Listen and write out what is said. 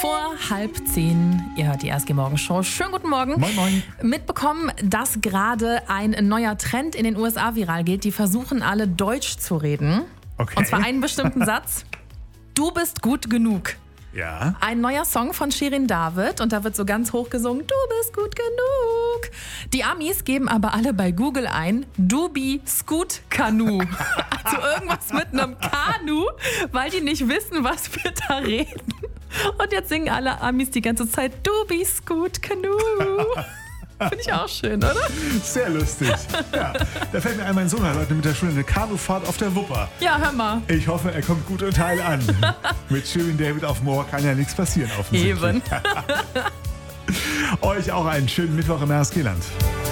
vor 9:30. Ihr hört die RSG Morgenshow. Schönen guten Morgen. Moin, moin. Mitbekommen, dass gerade ein neuer Trend in den USA viral geht. Die versuchen alle Deutsch zu reden. Okay. Und zwar einen bestimmten Satz. Du bist gut genug. Ja. Ein neuer Song von Shirin David und da wird so ganz hoch gesungen, du bist gut genug. Die Amis geben aber alle bei Google ein, Dubi Scoot Kanu. Also irgendwas mit einem Kanu, weil die nicht wissen, was wir da reden. Und jetzt singen alle Amis die ganze Zeit, Dubi Scoot Kanu. Finde ich auch schön, oder? Sehr lustig. Ja. Da fällt mir ein, mein Sohn hat heute mit der Schule eine Kanufahrt auf der Wupper. Ja, hör mal. Ich hoffe, er kommt gut und heil an. Mit Shirin David auf dem Ohr kann ja nichts passieren, offensichtlich. Eben. Euch auch einen schönen Mittwoch im RSG-Land.